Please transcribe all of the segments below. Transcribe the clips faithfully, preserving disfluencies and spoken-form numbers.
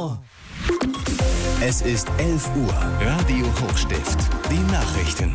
Info. Es ist elf Uhr. Radio Hochstift. Die Nachrichten.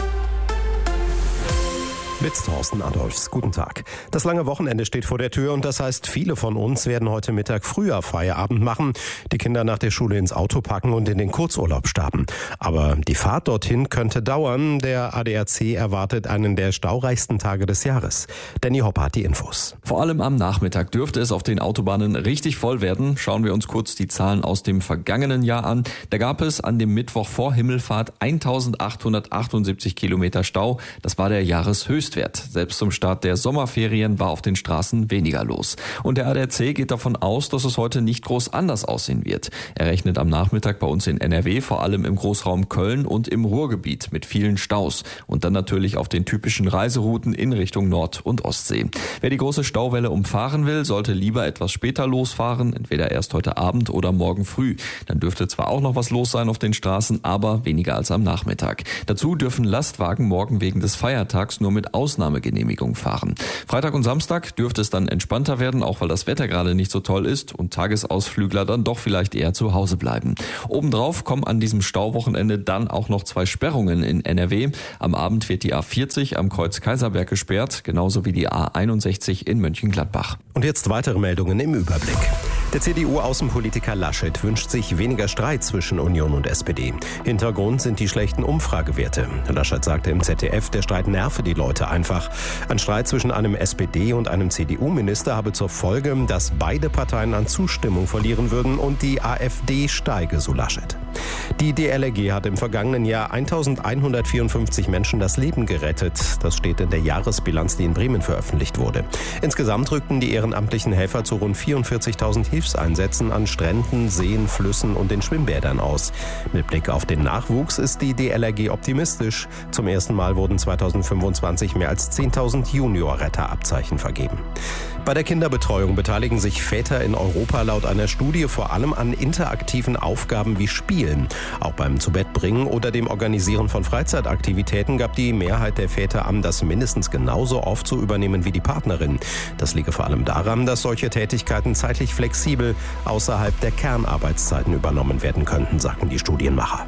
Mit Thorsten Adolfs. Guten Tag. Das lange Wochenende steht vor der Tür und das heißt, viele von uns werden heute Mittag früher Feierabend machen, die Kinder nach der Schule ins Auto packen und in den Kurzurlaub starten. Aber die Fahrt dorthin könnte dauern. Der A D A C erwartet einen der staureichsten Tage des Jahres. Danny Hopper hat die Infos. Vor allem am Nachmittag dürfte es auf den Autobahnen richtig voll werden. Schauen wir uns kurz die Zahlen aus dem vergangenen Jahr an. Da gab es an dem Mittwoch vor Himmelfahrt eintausendachthundertachtundsiebzig Kilometer Stau. Das war der Jahreshöchstwert. Selbst zum Start der Sommerferien war auf den Straßen weniger los. Und der A D A C geht davon aus, dass es heute nicht groß anders aussehen wird. Er rechnet am Nachmittag bei uns in N R W, vor allem im Großraum Köln und im Ruhrgebiet mit vielen Staus. Und dann natürlich auf den typischen Reiserouten in Richtung Nord- und Ostsee. Wer die große Stauwelle umfahren will, sollte lieber etwas später losfahren, entweder erst heute Abend oder morgen früh. Dann dürfte zwar auch noch was los sein auf den Straßen, aber weniger als am Nachmittag. Dazu dürfen Lastwagen morgen wegen des Feiertags nur mit Ausnahmegenehmigung fahren. Freitag und Samstag dürfte es dann entspannter werden, auch weil das Wetter gerade nicht so toll ist und Tagesausflügler dann doch vielleicht eher zu Hause bleiben. Obendrauf kommen an diesem Stauwochenende dann auch noch zwei Sperrungen in N R W. Am Abend wird die A vierzig am Kreuz Kaiserberg gesperrt, genauso wie die A einundsechzig in Mönchengladbach. Und jetzt weitere Meldungen im Überblick. Der C D U-Außenpolitiker Laschet wünscht sich weniger Streit zwischen Union und S P D. Hintergrund sind die schlechten Umfragewerte. Laschet sagte im Z D F, der Streit nerve die Leute einfach. Ein Streit zwischen einem S P D- und einem C D U-Minister habe zur Folge, dass beide Parteien an Zustimmung verlieren würden und die AfD steige, so Laschet. Die D L R G hat im vergangenen Jahr eintausendeinhundertvierundfünfzig Menschen das Leben gerettet. Das steht in der Jahresbilanz, die in Bremen veröffentlicht wurde. Insgesamt rückten die ehrenamtlichen Helfer zu rund vierundvierzigtausend Hilfseinsätzen an Stränden, Seen, Flüssen und den Schwimmbädern aus. Mit Blick auf den Nachwuchs ist die D L R G optimistisch. Zum ersten Mal wurden zweitausendfünfundzwanzig mehr als zehntausend Junior-Retterabzeichen vergeben. Bei der Kinderbetreuung beteiligen sich Väter in Europa laut einer Studie vor allem an interaktiven Aufgaben wie Spielen. Auch beim Zubettbringen oder dem Organisieren von Freizeitaktivitäten gab die Mehrheit der Väter an, das mindestens genauso oft zu übernehmen wie die Partnerin. Das liege vor allem daran, dass solche Tätigkeiten zeitlich flexibel außerhalb der Kernarbeitszeiten übernommen werden könnten, sagten die Studienmacher.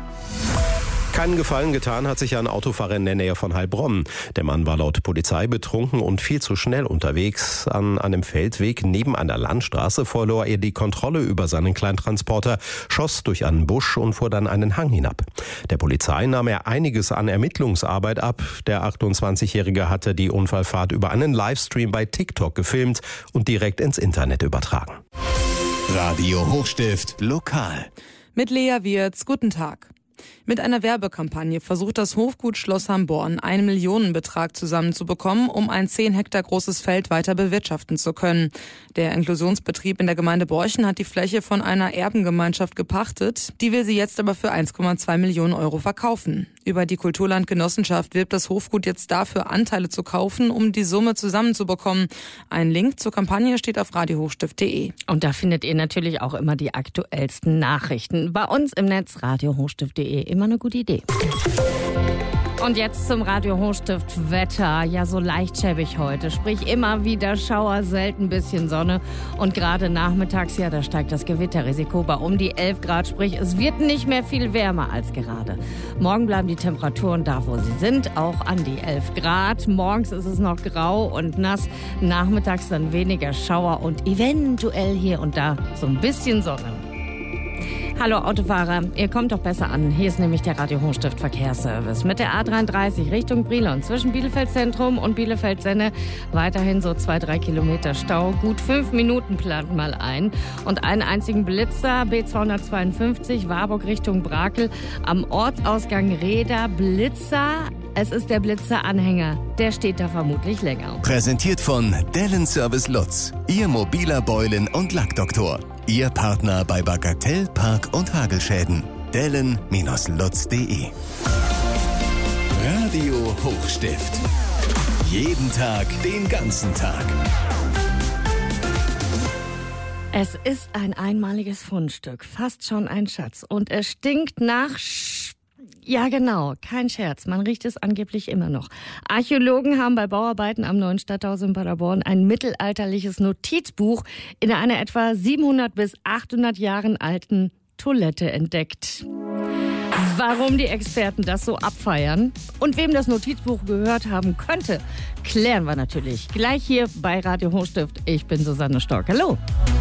Keinen Gefallen getan hat sich ein Autofahrer in der Nähe von Heilbronn. Der Mann war laut Polizei betrunken und viel zu schnell unterwegs. An einem Feldweg neben einer Landstraße verlor er die Kontrolle über seinen Kleintransporter, schoss durch einen Busch und fuhr dann einen Hang hinab. Der Polizei nahm er einiges an Ermittlungsarbeit ab. Der achtundzwanzigjährige hatte die Unfallfahrt über einen Livestream bei TikTok gefilmt und direkt ins Internet übertragen. Radio Hochstift lokal. Mit Lea Wirz, guten Tag. Mit einer Werbekampagne versucht das Hofgut Schloss Hamborn einen Millionenbetrag zusammenzubekommen, um ein zehn Hektar großes Feld weiter bewirtschaften zu können. Der Inklusionsbetrieb in der Gemeinde Borchen hat die Fläche von einer Erbengemeinschaft gepachtet. Die will sie jetzt aber für eins Komma zwei Millionen Euro verkaufen. Über die Kulturlandgenossenschaft wirbt das Hofgut jetzt dafür, Anteile zu kaufen, um die Summe zusammenzubekommen. Ein Link zur Kampagne steht auf radio hochstift punkt de. Und da findet ihr natürlich auch immer die aktuellsten Nachrichten. Bei uns im Netz radio hochstift punkt de. Immer eine gute Idee. Und jetzt zum Radio Hochstift Wetter. Ja, so leicht schäbig heute. Sprich immer wieder Schauer, selten ein bisschen Sonne. Und gerade nachmittags, ja, da steigt das Gewitterrisiko bei um die elf Grad. Sprich, es wird nicht mehr viel wärmer als gerade. Morgen bleiben die Temperaturen da, wo sie sind, auch an die elf Grad. Morgens ist es noch grau und nass. Nachmittags dann weniger Schauer und eventuell hier und da so ein bisschen Sonne. Hallo Autofahrer, ihr kommt doch besser an. Hier ist nämlich der Radio Hochstift Verkehrsservice. Mit der A dreiunddreißig Richtung Brilon zwischen Bielefeld Zentrum und Bielefeld Senne weiterhin so zwei, drei Kilometer Stau. Gut fünf Minuten plant mal ein. Und einen einzigen Blitzer, B zweihundertzweiundfünfzig, Warburg Richtung Brakel, am Ortsausgang Reda. Blitzer, es ist der Blitzer-Anhänger. Der steht da vermutlich länger. Präsentiert von Dellen Service Lutz, Ihr mobiler Beulen- und Lackdoktor. Ihr Partner bei Bagatell, Park- und Hagelschäden. dellen Bindestrich lutz punkt de. Radio Hochstift. Jeden Tag, den ganzen Tag. Es ist ein einmaliges Fundstück, fast schon ein Schatz. Und es stinkt nach Sch Ja, genau. Kein Scherz. Man riecht es angeblich immer noch. Archäologen haben bei Bauarbeiten am neuen Stadthaus in Paderborn ein mittelalterliches Notizbuch in einer etwa siebenhundert bis achthundert Jahren alten Toilette entdeckt. Warum die Experten das so abfeiern und wem das Notizbuch gehört haben könnte, klären wir natürlich gleich hier bei Radio Hochstift. Ich bin Susanne Stork. Hallo.